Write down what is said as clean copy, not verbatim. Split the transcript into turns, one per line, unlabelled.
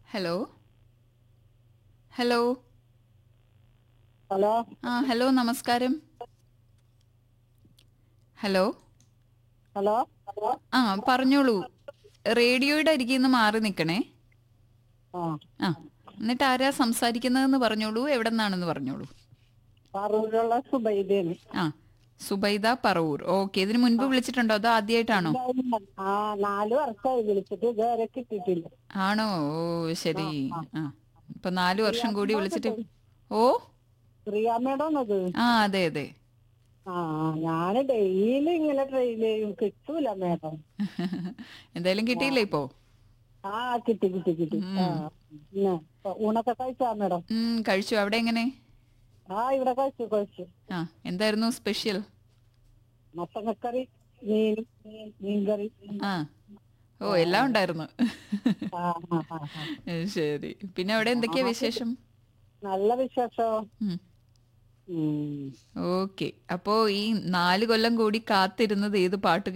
Hello hello
hello
hello നമസ്കാരം. Hello
hello
പറഞ്ഞോളൂ. റേഡിയോയുടെ അരികിൽ നിന്ന് മാറി നിൽക്കണേ.
ആ
ആ എന്നിട്ട് ആരാ സംസാരിക്കുന്നതെന്ന് പറഞ്ഞോളൂ, എവിടെ നിന്നാണെന്ന് പറഞ്ഞോളൂ.
പറൂരുള്ള സുബൈദയാണ്.
ആ സുബൈദ പറവൂർ. ഓക്കെ, ഇതിന് മുൻപ് വിളിച്ചിട്ടുണ്ടോ അതോ ആദ്യമായിട്ടാണോ?
ഇല്ല, ഇല്ല. 4 വർഷമായി വിളിച്ചിട്ട് ഇതുവരെ കിട്ടിയിട്ടില്ല.
ആണോ? ഓ
ആ
ശരി.
ആ
ആ ഇപ്പൊ 4 വർഷം കൂടി വിളിച്ചിട്ട്.
പ്രിയാമ്മ
ഓ
പ്രിയാമ്മേടാണത്.
അതെ അതെ.
ഞാന് ഡെയിലി ഇങ്ങനെ ട്രെയിൻ ചെയ്യും, കിട്ടൂല മേഡം.
എന്തായാലും
ആ
കിട്ടിയില്ലേ ഇപ്പോ?
കിട്ടി കിട്ടി കിട്ടി.
ഉം.
പിന്നെ ഊണൊക്കെ കഴിച്ചാ മേഡം?
കഴിച്ചു. അവിടെ എങ്ങനെ?
ഇവിടെ കഴിച്ചു കഴിച്ചു.
ആ എന്തായിരുന്നു സ്പെഷ്യൽ?
മത്തങ്ങക്കറി, മീൻകറി.
ആ ഓ
ആ
എല്ലാം ഉണ്ടായിരുന്നു.
ആ ആ ആ ആ.
ശരി. പിന്നെ അവിടെ എന്തൊക്കെയാ വിശേഷം?
നല്ല വിശേഷം.
ഉം.
ഉം
ഓക്കെ. അപ്പോ ഈ 4 കൊല്ലം കൂടി കാത്തിരുന്നത് ഏത് പാട്ട്